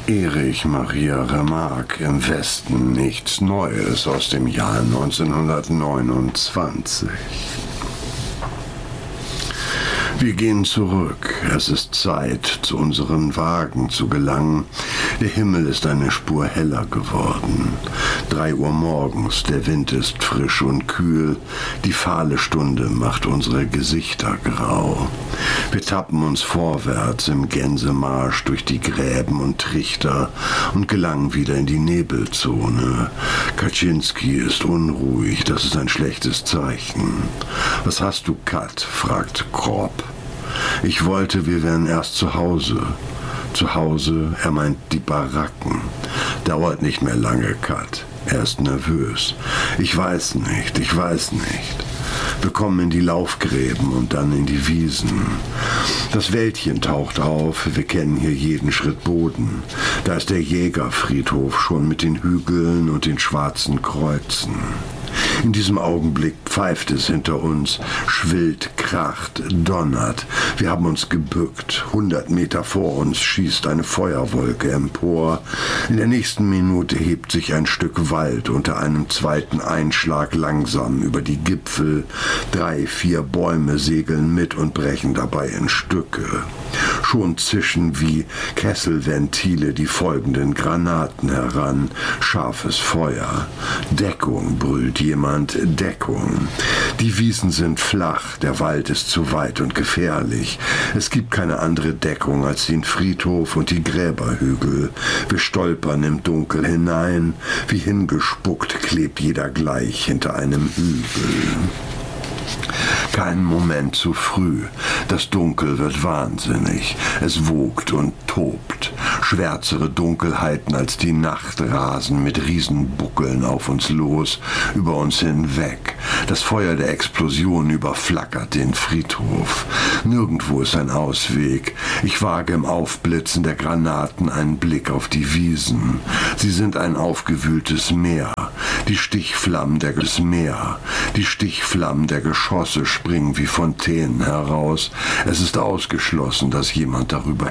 Erich Maria Remarque, im Westen nichts Neues, aus dem Jahr 1929. Wir gehen zurück. Es ist Zeit, zu unseren Wagen zu gelangen. Der Himmel ist eine Spur heller geworden. 3 Uhr morgens, der Wind ist frisch und kühl. Die fahle Stunde macht unsere Gesichter grau. Wir tappen uns vorwärts im Gänsemarsch durch die Gräben und Trichter und gelangen wieder in die Nebelzone. Kaczynski ist unruhig, das ist ein schlechtes Zeichen. »Was hast du, Kat?« fragt Kropp. Ich wollte, wir wären erst zu Hause. Zu Hause, er meint die Baracken. Dauert nicht mehr lange, Kat. Er ist nervös. Ich weiß nicht. Wir kommen in die Laufgräben und dann in die Wiesen. Das Wäldchen taucht auf, wir kennen hier jeden Schritt Boden. Da ist der Jägerfriedhof schon mit den Hügeln und den schwarzen Kreuzen. In diesem Augenblick pfeift es hinter uns, schwillt, kracht, donnert. Wir haben uns gebückt. 100 Meter vor uns schießt eine Feuerwolke empor. In der nächsten Minute hebt sich ein Stück Wald unter einem zweiten Einschlag langsam über die Gipfel. 3, 4 Bäume segeln mit und brechen dabei in Stücke. Schon zischen wie Kesselventile die folgenden Granaten heran. Scharfes Feuer. Deckung, brüllt jemand, Deckung. Die Wiesen sind flach, der Wald ist zu weit und gefährlich. Es gibt keine andere Deckung als den Friedhof und die Gräberhügel. Wir stolpern im Dunkel hinein. Wie hingespuckt klebt jeder gleich hinter einem Hügel. Kein Moment zu früh. Das Dunkel wird wahnsinnig. Es wogt und tobt. Schwärzere Dunkelheiten als die Nacht rasen mit Riesenbuckeln auf uns los, über uns hinweg. Das Feuer der Explosion überflackert den Friedhof. Nirgendwo ist ein Ausweg. Ich wage im Aufblitzen der Granaten einen Blick auf die Wiesen. Sie sind ein aufgewühltes Meer. Die Stichflammen der Geschosse springen wie Fontänen heraus. Es ist ausgeschlossen, dass jemand darüber